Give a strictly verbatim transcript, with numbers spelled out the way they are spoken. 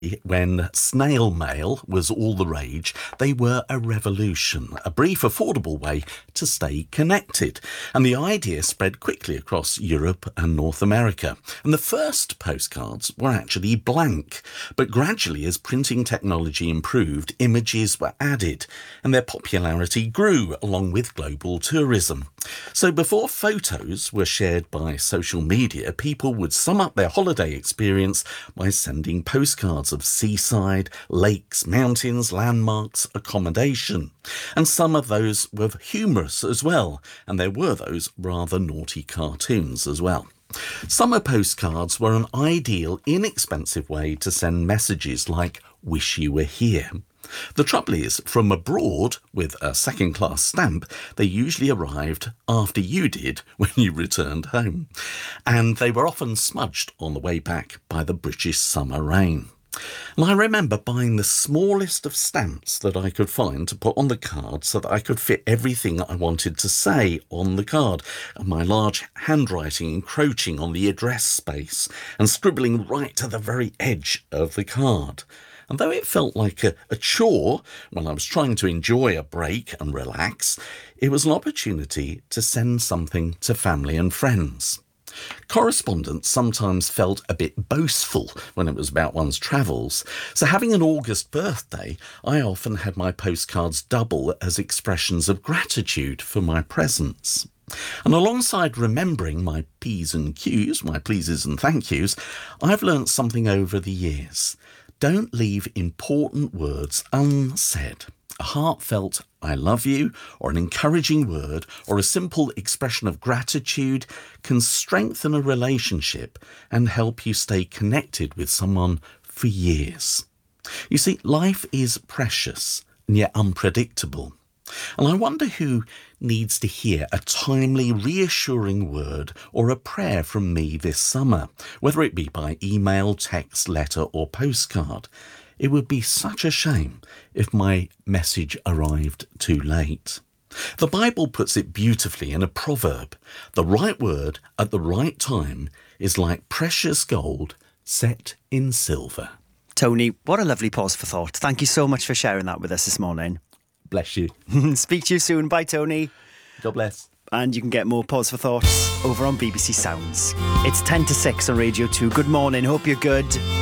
When snail mail was all the rage, they were a revolution, a brief, affordable way to stay connected. And the idea spread quickly across Europe and North America. And the first postcards were actually blank. But gradually, as printing technology improved, images were added, and their popularity grew along with global tourism. So before photos were shared by social media, people would sum up their holiday experience by sending postcards of seaside, lakes, mountains, landmarks, accommodation. And some of those were humorous as well, and there were those rather naughty cartoons as well. Summer postcards were an ideal, inexpensive way to send messages like "Wish you were here." The trouble is, from abroad, with a second-class stamp, they usually arrived after you did when you returned home. And they were often smudged on the way back by the British summer rain. And I remember buying the smallest of stamps that I could find to put on the card so that I could fit everything I wanted to say on the card, and my large handwriting encroaching on the address space and scribbling right to the very edge of the card. And though it felt like a, a chore when I was trying to enjoy a break and relax, it was an opportunity to send something to family and friends. Correspondence sometimes felt a bit boastful when it was about one's travels, so having an August birthday, I often had my postcards double as expressions of gratitude for my presence. And alongside remembering my P's and Q's, my pleases and thank yous, I've learnt something over the years. Don't leave important words unsaid. A heartfelt "I love you" or an encouraging word or a simple expression of gratitude can strengthen a relationship and help you stay connected with someone for years. You see, life is precious and yet unpredictable. And I wonder who needs to hear a timely, reassuring word or a prayer from me this summer, whether it be by email, text, letter or postcard. It would be such a shame if my message arrived too late. The Bible puts it beautifully in a proverb. The right word at the right time is like precious gold set in silver. Tony, what a lovely pause for thought. Thank you so much for sharing that with us this morning. Bless you. Speak to you soon. Bye, Tony. God bless. And you can get more Pause for Thoughts over on B B C Sounds. It's ten to six on Radio two. Good morning. Hope you're good.